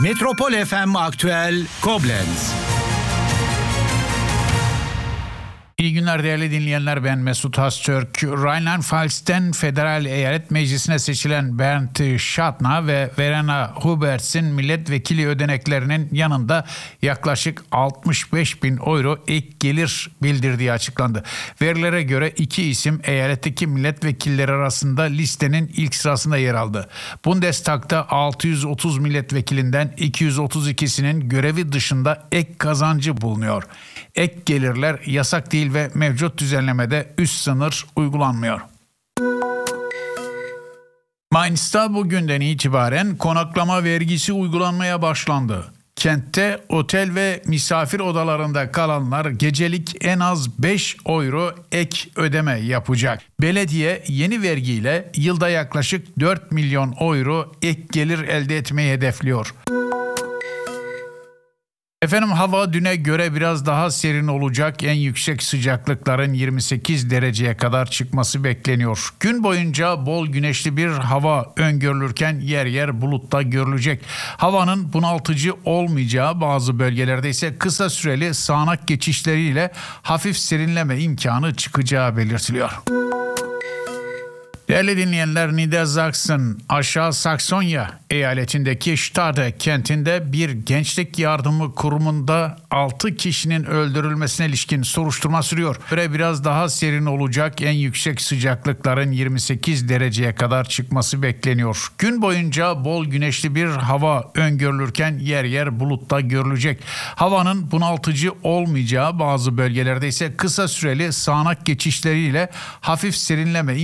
Metropol FM Aktüel Koblenz. İyi günler değerli dinleyenler, ben Mesut Haztürk. Rheinland-Pfalz'ten Federal Eyalet Meclisi'ne seçilen Bernd Schatner ve Verena Huberts'in milletvekili ödeneklerinin yanında yaklaşık 65 bin euro ek gelir bildirdiği açıklandı. Verilere göre iki isim eyaletteki milletvekilleri arasında listenin ilk sırasında yer aldı. Bundestag'da 630 milletvekilinden 232'sinin görevi dışında ek kazancı bulunuyor. Ek gelirler yasak değil ve mevcut düzenlemede üst sınır uygulanmıyor. Mainz'ta bugünden itibaren konaklama vergisi uygulanmaya başlandı. Kentte otel ve misafir odalarında kalanlar gecelik en az 5 euro ek ödeme yapacak. Belediye yeni vergiyle yılda yaklaşık 4 milyon euro ek gelir elde etmeyi hedefliyor. Efendim, hava düne göre biraz daha serin olacak. En yüksek sıcaklıkların 28 dereceye kadar çıkması bekleniyor. Gün boyunca bol güneşli bir hava öngörülürken yer yer bulutta görülecek. Havanın bunaltıcı olmayacağı, bazı bölgelerde ise kısa süreli sağanak geçişleriyle hafif serinleme imkanı çıkacağı belirtiliyor. Değerli dinleyenler, Niedersachsen, Aşağı Saksonya eyaletindeki Stade kentinde bir gençlik yardımı kurumunda 6 kişinin öldürülmesine ilişkin soruşturma sürüyor. Biraz daha serin olacak. En yüksek sıcaklıkların 28 dereceye kadar çıkması bekleniyor. Gün boyunca bol güneşli bir hava öngörülürken yer yer bulutta görülecek. Havanın bunaltıcı olmayacağı, bazı bölgelerde ise kısa süreli sağanak geçişleriyle hafif serinleme